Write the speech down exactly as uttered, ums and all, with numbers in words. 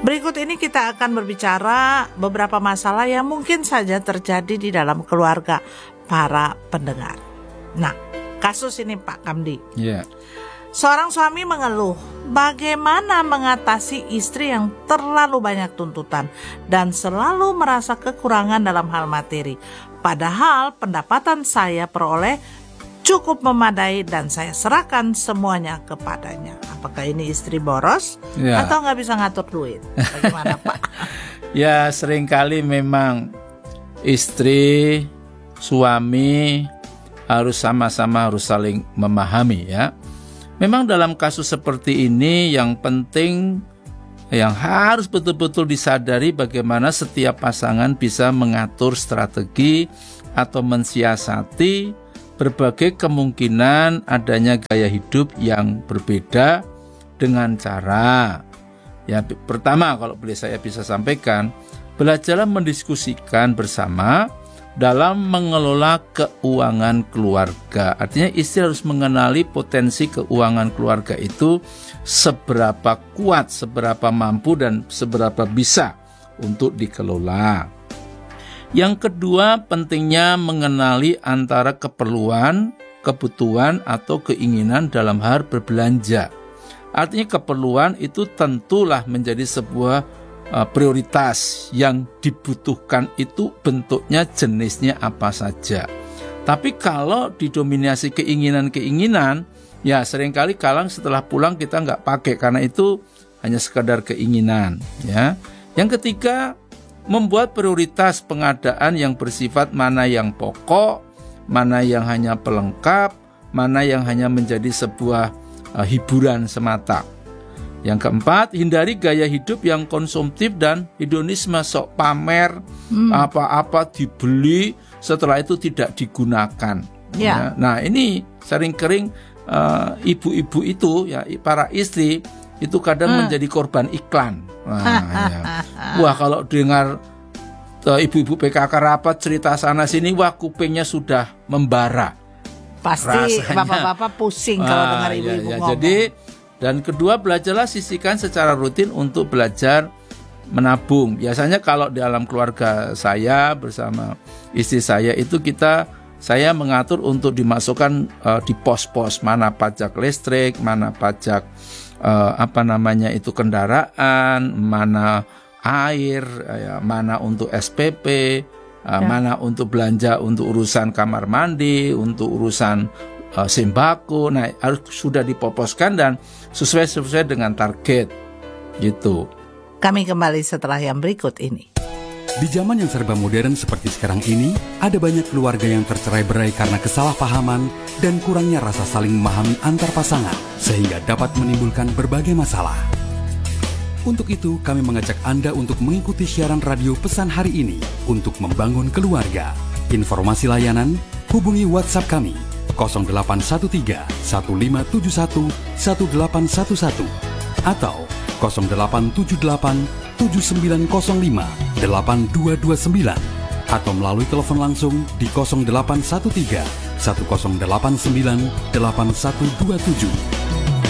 Berikut ini kita akan berbicara beberapa masalah yang mungkin saja terjadi di dalam keluarga para pendengar. Nah, kasus ini Pak Kamdi. Iya. Yeah. Seorang suami mengeluh bagaimana mengatasi istri yang terlalu banyak tuntutan dan selalu merasa kekurangan dalam hal materi. Padahal pendapatan saya peroleh cukup memadai dan saya serahkan semuanya kepadanya. Apakah ini istri boros ya, atau nggak bisa ngatur duit? Bagaimana Pak? Ya, seringkali memang istri, suami harus sama-sama harus saling memahami ya. Memang dalam kasus seperti ini yang penting, yang harus betul-betul disadari bagaimana setiap pasangan bisa mengatur strategi atau mensiasati berbagai kemungkinan adanya gaya hidup yang berbeda dengan cara. Ya, pertama kalau boleh saya bisa sampaikan, belajarlah mendiskusikan bersama dalam mengelola keuangan keluarga. Artinya istri harus mengenali potensi keuangan keluarga itu seberapa kuat, seberapa mampu dan seberapa bisa untuk dikelola. Yang kedua, pentingnya mengenali antara keperluan, kebutuhan atau keinginan dalam hal berbelanja. Artinya keperluan itu tentulah menjadi sebuah uh, prioritas yang dibutuhkan itu bentuknya jenisnya apa saja. Tapi kalau didominasi keinginan-keinginan, ya seringkali kadang setelah pulang kita nggak pakai karena itu hanya sekadar keinginan. Ya. Yang ketiga, membuat prioritas pengadaan yang bersifat mana yang pokok, mana yang hanya pelengkap, mana yang hanya menjadi sebuah uh, hiburan semata. Yang keempat, hindari gaya hidup yang konsumtif dan hedonisme, sok pamer, hmm. apa-apa dibeli, setelah itu tidak digunakan. Ya. Ya. Nah, ini sering-kering uh, ibu-ibu itu, ya para istri itu kadang hmm. menjadi korban iklan. Nah, ya. Wah, kalau dengar uh, ibu-ibu P K K rapat cerita sana sini, wah kupingnya sudah membara. Pasti rasanya, bapak-bapak pusing kalau ah, dengar ibu-ibu ya, ya. ngomong. Jadi, dan kedua, belajarlah sisihkan secara rutin untuk belajar menabung. Biasanya kalau di dalam keluarga saya bersama istri saya itu kita saya mengatur untuk dimasukkan uh, di pos-pos mana pajak listrik, mana pajak uh, apa namanya itu kendaraan, mana air, ya, mana untuk S P P, uh, ya. mana untuk belanja untuk urusan kamar mandi, untuk urusan uh, sembako. Nah, harus sudah dipoposkan dan sesuai sesuai dengan target gitu. Kami kembali setelah yang berikut ini. Di zaman yang serba modern seperti sekarang ini, ada banyak keluarga yang tercerai-berai karena kesalahpahaman dan kurangnya rasa saling memahami antar pasangan, sehingga dapat menimbulkan berbagai masalah. Untuk itu, kami mengajak Anda untuk mengikuti siaran radio pesan hari ini untuk membangun keluarga. Informasi layanan, hubungi WhatsApp kami nol delapan satu tiga satu lima tujuh satu satu delapan satu satu atau nol delapan tujuh delapan tujuh sembilan nol lima delapan dua dua sembilan atau melalui telepon langsung di nol delapan satu tiga satu nol delapan sembilan delapan satu dua tujuh.